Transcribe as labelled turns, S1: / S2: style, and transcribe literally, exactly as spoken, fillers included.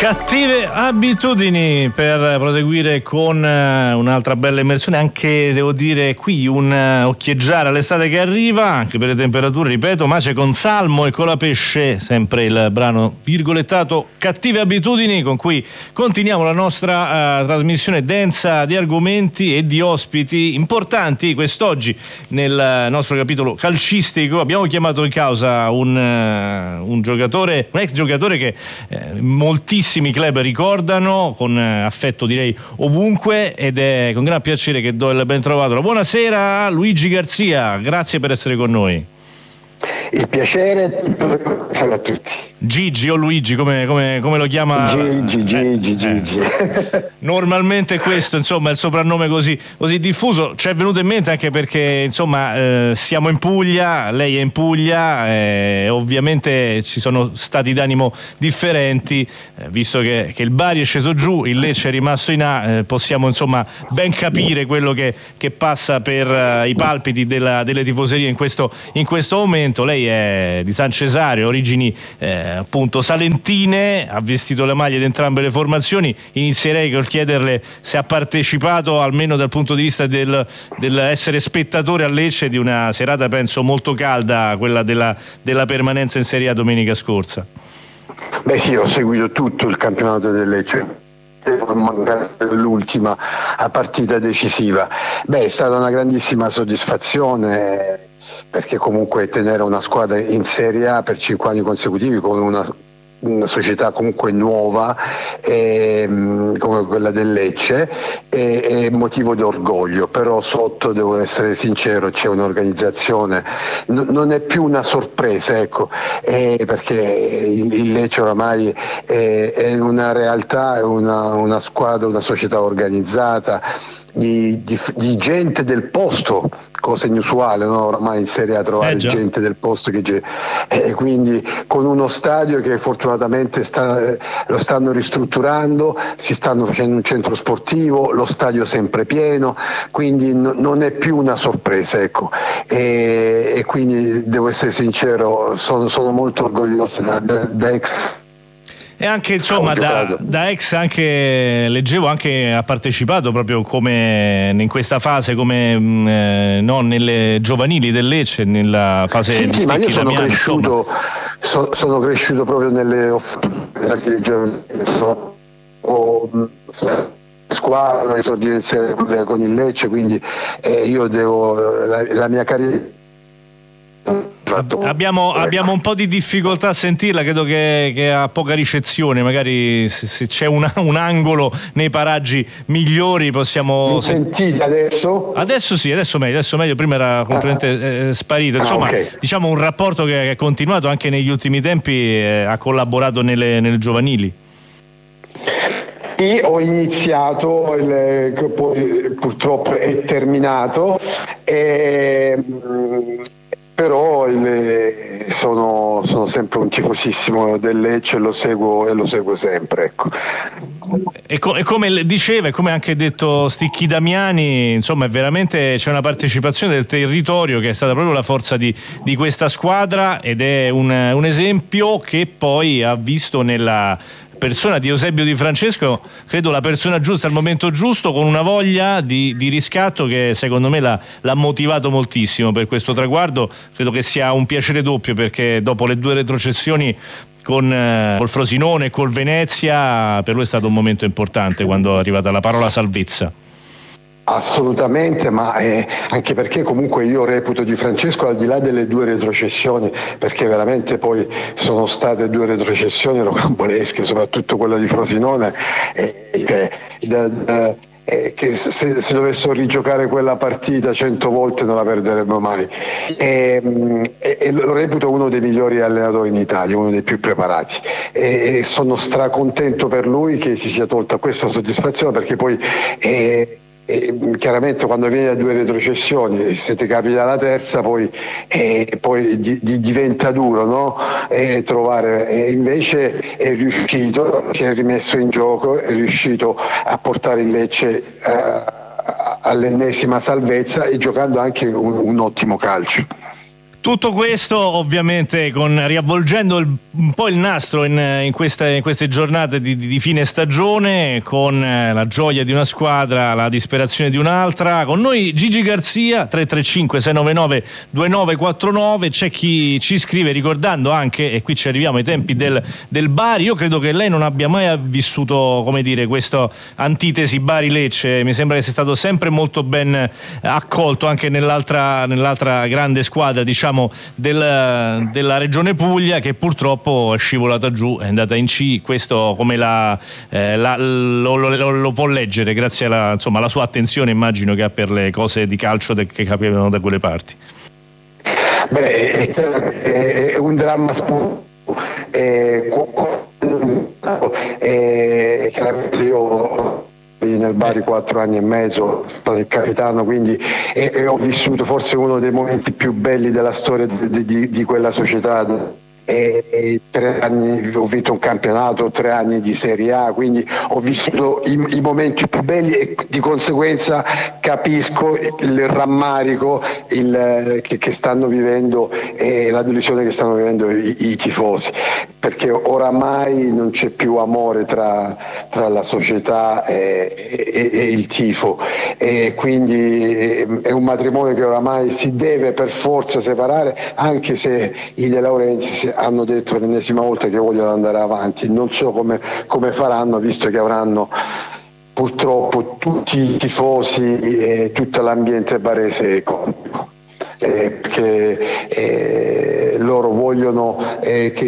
S1: Cattive abitudini per proseguire con uh, un'altra bella immersione, anche devo dire qui un uh, occhieggiare all'estate che arriva, anche per le temperature, ripeto, Mace con Salmo e Colapesce, sempre il brano virgolettato Cattive abitudini, con cui continuiamo la nostra uh, trasmissione densa di argomenti e di ospiti importanti. Quest'oggi nel nostro capitolo calcistico abbiamo chiamato in causa un, uh, un giocatore, un ex giocatore che eh, moltissimi club ricordano con affetto, direi ovunque, ed è con gran piacere che do il ben trovato. Buonasera Luigi Garzia, grazie per essere con noi.
S2: Il piacere, salve a tutti.
S1: Gigi o Luigi, come, come, come lo chiama?
S2: Gigi, Gigi, Gigi.
S1: Eh. Normalmente questo, insomma, è il soprannome così, così diffuso. Ci è venuto in mente anche perché, insomma, eh, siamo in Puglia, lei è in Puglia, eh, ovviamente ci sono stati d'animo differenti, eh, visto che, che il Bari è sceso giù, il Lecce è rimasto in A, eh, possiamo, insomma, ben capire quello che, che passa per uh, i palpiti della, delle tifoserie in questo, in questo momento. Lei è di San Cesare, origini eh, appunto salentine, ha vestito le maglie di entrambe le formazioni. Inizierei col chiederle se ha partecipato, almeno dal punto di vista del, del essere spettatore a Lecce, di una serata penso molto calda, quella della, della permanenza in Serie A domenica scorsa.
S2: Beh sì, ho seguito tutto il campionato del Lecce, l'ultima partita decisiva. Beh, è stata una grandissima soddisfazione, perché comunque tenere una squadra in Serie A per cinque anni consecutivi con una, una società comunque nuova e, come quella del Lecce è, è motivo di orgoglio, però sotto, devo essere sincero, c'è un'organizzazione, n- non è più una sorpresa, ecco, è perché il, il Lecce oramai è, è una realtà, è una, una squadra, una società organizzata di, di, di gente del posto, cosa inusuale, no? Ormai in Serie A trovare eh gente del posto che eh, quindi con uno stadio che fortunatamente sta, eh, lo stanno ristrutturando, si stanno facendo un centro sportivo, lo stadio sempre pieno, quindi n- non è più una sorpresa, ecco. E, e quindi devo essere sincero, sono, sono molto orgoglioso da, da, da ex.
S1: E anche, insomma, da, da ex, anche leggevo, anche ha partecipato proprio come in questa fase, come eh, no, nelle giovanili del Lecce, nella fase
S2: sì,
S1: di
S2: sì, ma io sono
S1: Damiano,
S2: cresciuto, so, sono cresciuto proprio nelle offerte giovanili, ho squadra, esordire con il Lecce, quindi eh, io devo la, la mia carriera.
S1: Abbiamo, abbiamo un po' di difficoltà a sentirla, credo che, che ha poca ricezione, magari se, se c'è una, un angolo nei paraggi migliori possiamo...
S2: Mi sentite adesso?
S1: Adesso sì, adesso meglio, adesso meglio, prima era completamente eh, sparito, insomma, ah, okay. Diciamo un rapporto che è continuato anche negli ultimi tempi, eh, ha collaborato nelle, nelle giovanili.
S2: Io ho iniziato, il, poi purtroppo è terminato, e, però il, sono, sono sempre un tifosissimo del Lecce e lo seguo, e lo seguo sempre, ecco.
S1: E, co- e come diceva, e come anche detto Sticchi Damiani, insomma, è veramente c'è una partecipazione del territorio che è stata proprio la forza di, di questa squadra, ed è un, un esempio che poi ha visto nella persona di Eusebio Di Francesco, credo la persona giusta al momento giusto, con una voglia di, di riscatto che secondo me l'ha, l'ha motivato moltissimo per questo traguardo. Credo che sia un piacere doppio, perché dopo le due retrocessioni con eh, col Frosinone e col Venezia, per lui è stato un momento importante quando è arrivata la parola salvezza.
S2: Assolutamente, ma eh, anche perché comunque io reputo Di Francesco, al di là delle due retrocessioni, perché veramente poi sono state due retrocessioni rocambolesche, soprattutto quella di Frosinone, eh, eh, da, da, eh, che se, se dovessero rigiocare quella partita cento volte non la perderemmo mai, e, e, e lo reputo uno dei migliori allenatori in Italia, uno dei più preparati, e, e sono stracontento per lui che si sia tolta questa soddisfazione, perché poi eh, E chiaramente quando vieni a due retrocessioni, se ti capita la terza, poi, eh, poi di, di diventa duro, no? E trovare, e invece è riuscito, si è rimesso in gioco, è riuscito a portare il Lecce eh, all'ennesima salvezza, e giocando anche un, un ottimo calcio.
S1: Tutto questo ovviamente con, riavvolgendo il, un po' il nastro in, in, queste, in queste giornate di, di fine stagione, con la gioia di una squadra, la disperazione di un'altra. Con noi Gigi Garzia, tre tre cinque sei nove nove due nove quattro nove. C'è chi ci scrive ricordando anche, e qui ci arriviamo ai tempi del, del Bari. Io credo che lei non abbia mai vissuto, come dire, questo antitesi Bari-Lecce. Mi sembra che sia stato sempre molto ben accolto anche nell'altra, nell'altra grande squadra, diciamo, del, della regione Puglia, che purtroppo è scivolata giù, è andata in C. Questo come la, eh, la, lo, lo, lo può leggere grazie alla, insomma, alla sua attenzione, immagino, che ha per le cose di calcio de, che capivano da quelle parti.
S2: Beh, è, è un dramma spu- è, è, è, io nel Bari quattro anni e mezzo, sono stato il capitano, quindi e, e ho vissuto forse uno dei momenti più belli della storia di, di, di quella società. E, e tre anni ho vinto un campionato, tre anni di Serie A, quindi ho vissuto i, i momenti più belli e di conseguenza capisco il rammarico il, che, che stanno vivendo e la delusione che stanno vivendo i, i tifosi, perché oramai non c'è più amore tra, tra la società e, e, e il tifo, e quindi è un matrimonio che oramai si deve per forza separare, anche se i De Laurentiis hanno detto l'ennesima volta che vogliono andare avanti. Non so come, come faranno, visto che avranno purtroppo tutti i tifosi e tutto l'ambiente barese contro, eh, perché eh, loro vogliono eh, che